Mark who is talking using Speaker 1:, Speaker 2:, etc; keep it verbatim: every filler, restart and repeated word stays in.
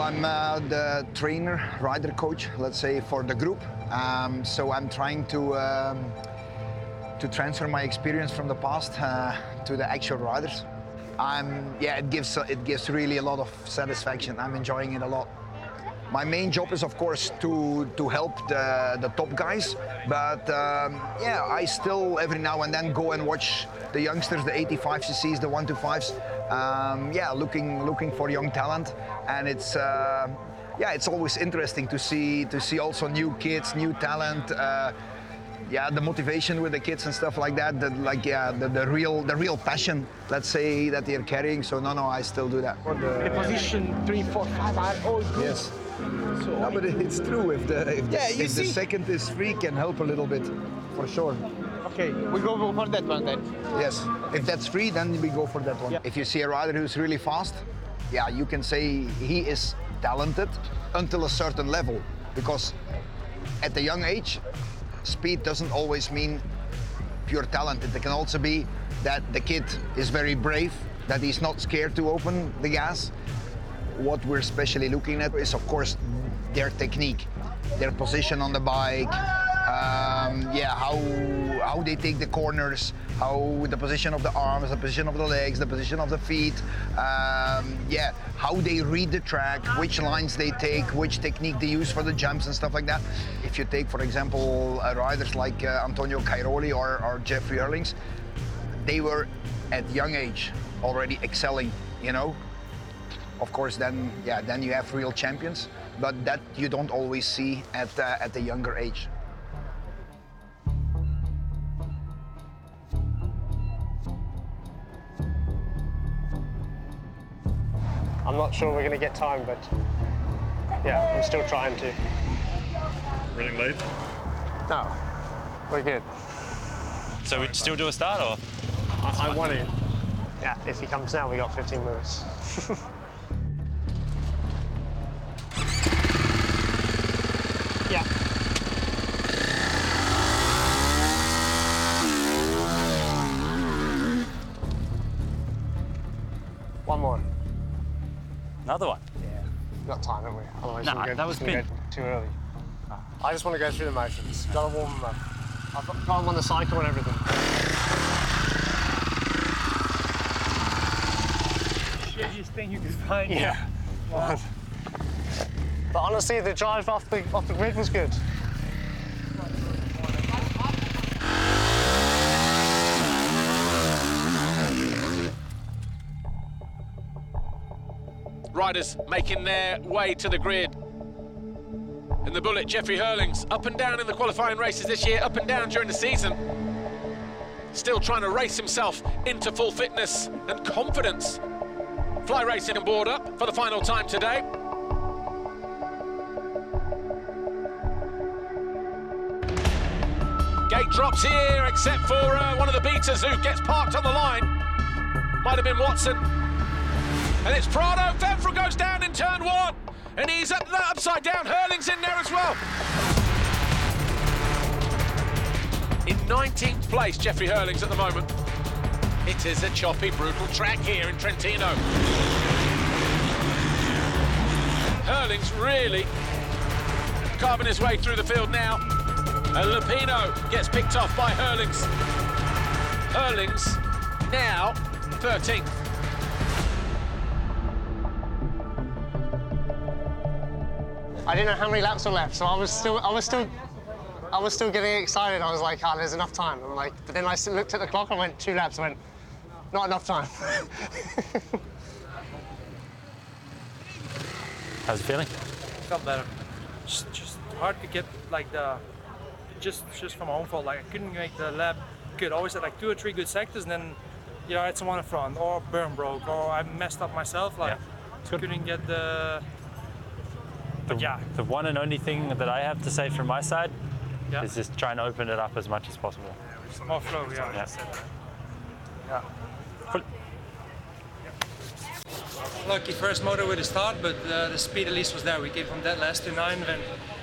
Speaker 1: I'm uh, the trainer, rider coach, let's say, for the group. Um, so I'm trying to um, to transfer my experience from the past uh, to the actual riders. I'm, yeah, it gives it gives really a lot of satisfaction. I'm enjoying it a lot. My main job is, of course, to to help the the top guys, but um, yeah, I still every now and then go and watch the youngsters, the eighty-five c c's, the one twenty-fives. Um, yeah, looking looking for young talent, and it's uh, yeah, it's always interesting to see to see also new kids, new talent. Uh, yeah, the motivation with the kids and stuff like that. The, like yeah, the, the real the real passion, let's say, that they're carrying. So no, no, I still do that.
Speaker 2: The position three, four, five are all good.
Speaker 1: Yes.
Speaker 2: So
Speaker 1: No, but it's true. If the if,
Speaker 2: Yeah,
Speaker 1: the,
Speaker 2: you
Speaker 1: if the
Speaker 2: see-
Speaker 1: second is free, can help a little bit, for sure.
Speaker 2: Okay, we go for that one then.
Speaker 1: Yes. If that's free, then we go for that one.
Speaker 2: Yeah.
Speaker 1: If you see a rider who's really fast, yeah, you can say he is talented until a certain level, because at a young age, speed doesn't always mean pure talent. It can also be that the kid is very brave, that he's not scared to open the gas. What we're especially looking at is, of course, their technique, their position on the bike, um, yeah, how how they take the corners, how the position of the arms, the position of the legs, the position of the feet, um, yeah, how they read the track, which lines they take, which technique they use for the jumps and stuff like that. If you take, for example, uh, riders like uh, Antonio Cairoli or, or Jeffrey Hurlings, they were at young age already excelling, you know. Of course, then yeah, then you have real champions, but that you don't always see at uh, at a younger age.
Speaker 3: I'm not sure we're going to get time, but yeah, I'm still trying to.
Speaker 4: Running late?
Speaker 3: No, we're good.
Speaker 4: So we still do a start, or?
Speaker 3: I, I want it. Yeah, if he comes now, we got fifteen minutes. Yeah. One more.
Speaker 4: Another one?
Speaker 3: Yeah. We've got time, haven't we? Otherwise,
Speaker 4: Nah,
Speaker 3: we'll go,
Speaker 4: that was
Speaker 3: we'll go
Speaker 4: big.
Speaker 3: too early. I just want to go through the motions. Got to warm them up. I've got, got them on the cycle and everything.
Speaker 2: Shittiest thing you could find.
Speaker 3: Yeah. But honestly, the drive off the off the grid was good.
Speaker 5: Riders making their way to the grid. And the bullet, Jeffrey Hurlings, up and down in the qualifying races this year, up and down during the season. Still trying to race himself into full fitness and confidence. Fly Racing on board up for the final time today. Gate drops here, except for uh, one of the beaters who gets parked on the line. Might have been Watson. And it's Prado. Venfra goes down in turn one. And he's up that upside down. Hurling's in there as well. In nineteenth place, Jeffrey Hurlings at the moment. It is a choppy, brutal track here in Trentino. Hurlings really carving his way through the field now. And Lupino gets picked off by Hurlings. Hurlings now thirteenth.
Speaker 3: I didn't know how many laps were left, so I was still, I was still, I was still getting excited. I was like, "Oh, there's enough time." I'm like, but then I s- looked at the clock. I went two laps. I went, "Not enough time."
Speaker 4: How's it feeling?
Speaker 6: Felt better. Just, just hard to get like the, just just from my own fault. Like I couldn't make the lap good. Always had like two or three good sectors, and then, you know, I had someone in front, or burn broke, or I messed up myself. Like
Speaker 4: Yeah.
Speaker 6: couldn't get the. But
Speaker 4: The,
Speaker 6: yeah,
Speaker 4: the one and only thing that I have to say from my side
Speaker 6: yeah.
Speaker 4: is just try and open it up as much as possible.
Speaker 6: More flow. Yeah.
Speaker 4: Yeah.
Speaker 6: Yeah.
Speaker 4: Full-
Speaker 6: Lucky first motor with the start, but uh, the speed at least was there. We came from dead last to nine, then